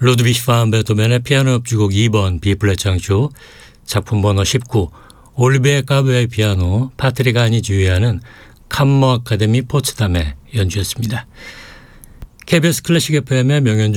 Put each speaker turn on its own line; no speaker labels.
루드비히 반 베토벤의 피아노 협주곡 2번 B플랫 장조, 작품 번호 19 올리베 가베의 피아노, 파트릭 아니 지휘하는 캄머 아카데미 포츠담의 연주였습니다. KBS 클래식 FM의 명연중